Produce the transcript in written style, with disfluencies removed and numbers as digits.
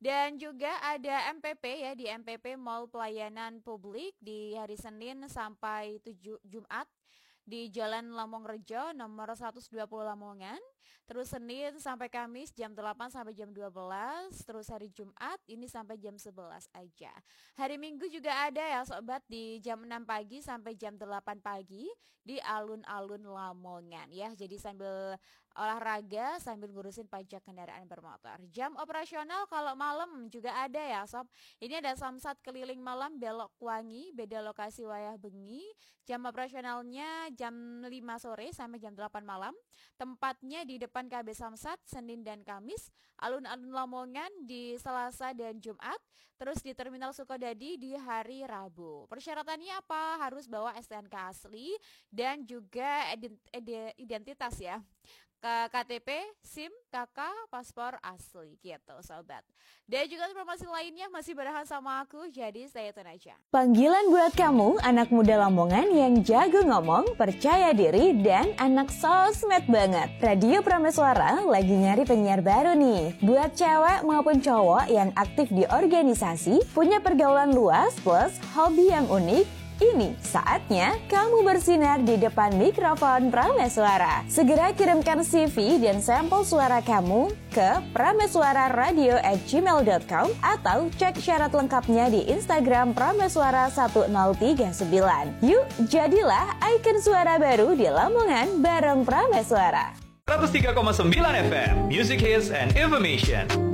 Dan juga ada MPP ya, di MPP Mall Pelayanan Publik di hari Senin sampai Jumat di Jalan Lamong Rejo nomor 120 Lamongan. Terus Senin sampai Kamis jam 8 sampai jam 12. Terus hari Jumat ini sampai jam 11 aja. Hari Minggu juga ada ya sobat, di jam 6 pagi sampai jam 8 pagi di alun-alun Lamongan ya. Jadi sambil olahraga sambil ngurusin pajak kendaraan bermotor. Jam operasional kalau malam juga ada ya sob. Ini ada Samsat keliling malam belok Wangi, beda lokasi wayah bengi. Jam operasionalnya jam 5 sore sampai jam 8 malam. Tempatnya di depan KB Samsat Senin dan Kamis, alun-alun Lamongan di Selasa dan Jumat, terus di Terminal Sukodadi di hari Rabu. Persyaratannya apa? Harus bawa STNK asli dan juga identitas ya. KTP, SIM, KK, paspor asli gitu sobat. Dan juga informasi lainnya masih barengan sama aku, jadi stay tune aja. Panggilan buat kamu anak muda Lamongan yang jago ngomong, percaya diri, dan anak sosmed banget. Radio Prameswara lagi nyari penyiar baru nih. Buat cewek maupun cowok yang aktif di organisasi, punya pergaulan luas plus hobi yang unik, ini saatnya kamu bersinar di depan mikrofon Prameswara. Segera kirimkan CV dan sampel suara kamu ke prameswararadio@gmail.com atau cek syarat lengkapnya di Instagram Prameswara 1039. Yuk, jadilah ikon suara baru di Lamongan bareng Prameswara. 103,9 FM, Music Hits and Information.